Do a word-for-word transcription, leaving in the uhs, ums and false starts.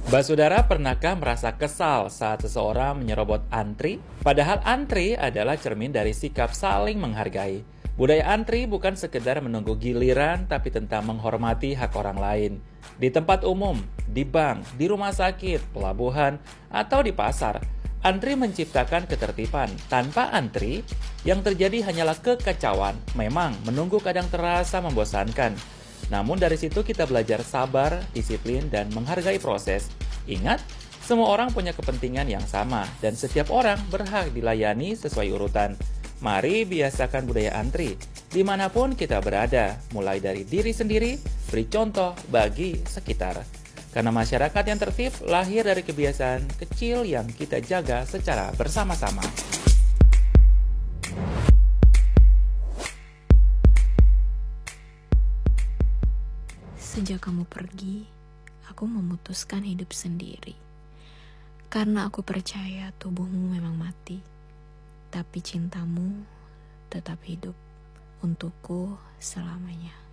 Mbak Saudara, pernahkah merasa kesal saat seseorang menyerobot antri? Padahal antri adalah cermin dari sikap saling menghargai. Budaya antri bukan sekedar menunggu giliran, tapi tentang menghormati hak orang lain. Di tempat umum, di bank, di rumah sakit, pelabuhan, atau di pasar, antri menciptakan ketertiban. Tanpa antri, yang terjadi hanyalah kekacauan. Memang, menunggu kadang terasa membosankan. Namun dari situ kita belajar sabar, disiplin, dan menghargai proses. Ingat, semua orang punya kepentingan yang sama, dan setiap orang berhak dilayani sesuai urutan. Mari biasakan budaya antri, dimanapun kita berada, mulai dari diri sendiri, beri contoh bagi sekitar. Karena masyarakat yang tertib lahir dari kebiasaan kecil yang kita jaga secara bersama-sama. Sejak kamu pergi, aku memutuskan hidup sendiri. Karena aku percaya tubuhmu memang mati, tapi cintamu tetap hidup untukku selamanya.